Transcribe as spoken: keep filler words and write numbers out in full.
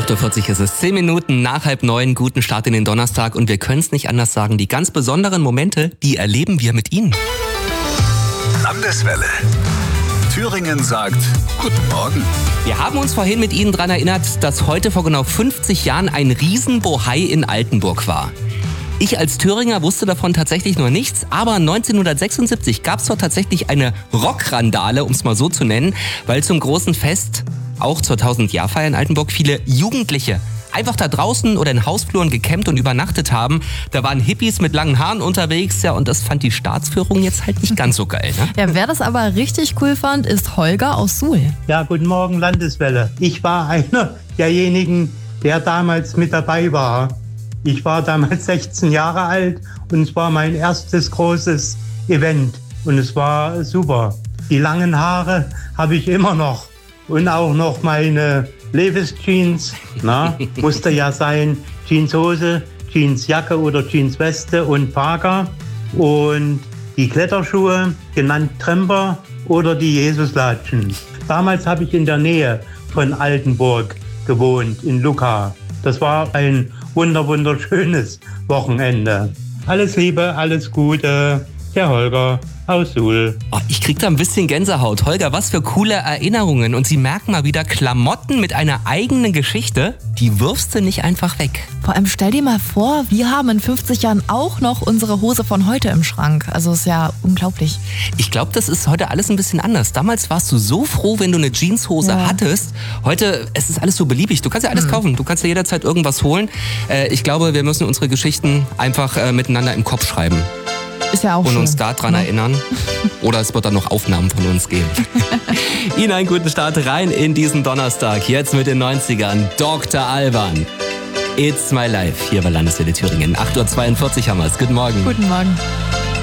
acht Uhr vierzig ist es, zehn Minuten nach halb neun, guten Start in den Donnerstag und wir können es nicht anders sagen, die ganz besonderen Momente, die erleben wir mit Ihnen. Landeswelle. Thüringen sagt Guten Morgen. Wir haben uns vorhin mit Ihnen daran erinnert, dass heute vor genau fünfzig Jahren ein Riesenbohai in Altenburg war. Ich als Thüringer wusste davon tatsächlich noch nichts, aber neunzehnhundertsechsundsiebzig gab es dort tatsächlich eine Rockrandale, um es mal so zu nennen, weil zum großen Fest, auch zur tausend-Jahr-Feier in Altenburg, viele Jugendliche einfach da draußen oder in Hausfluren gecampt und übernachtet haben. Da waren Hippies mit langen Haaren unterwegs, ja, und das fand die Staatsführung jetzt halt nicht ganz so geil, ne? Ja, wer das aber richtig cool fand, ist Holger aus Suhl. Ja, guten Morgen, Landeswelle. Ich war einer derjenigen, der damals mit dabei war. Ich war damals sechzehn Jahre alt und es war mein erstes großes Event und es war super. Die langen Haare habe ich immer noch und auch noch meine Levi's-Jeans, na, musste ja sein, Jeanshose, Jeansjacke oder Jeansweste und Parker und die Kletterschuhe, genannt Tremper oder die Jesuslatschen. Damals habe ich in der Nähe von Altenburg gewohnt, in Lucca. Das war ein wunder wunderschönes Wochenende. Alles Liebe, alles Gute, der Holger aus Suhl. Oh, ich krieg da ein bisschen Gänsehaut. Holger, was für coole Erinnerungen. Und Sie merken mal wieder, Klamotten mit einer eigenen Geschichte, die wirfst du nicht einfach weg. Vor allem stell dir mal vor, wir haben in fünfzig Jahren auch noch unsere Hose von heute im Schrank. Also ist ja unglaublich. Ich glaube, das ist heute alles ein bisschen anders. Damals warst du so froh, wenn du eine Jeanshose Ja. hattest. Heute, es ist alles so beliebig. Du kannst ja alles Mhm. kaufen. Du kannst ja jederzeit irgendwas holen. Äh, ich glaube, wir müssen unsere Geschichten einfach äh, miteinander im Kopf schreiben. Ist ja auch Und schön. uns daran Ja. erinnern. Oder es wird dann noch Aufnahmen von uns geben. Ihnen einen guten Start rein in diesen Donnerstag. Jetzt mit den neunzigern. Doktor Alban. It's my life. Hier bei Landeswelle Thüringen. acht Uhr zweiundvierzig haben wir es. Guten Morgen. Guten Morgen.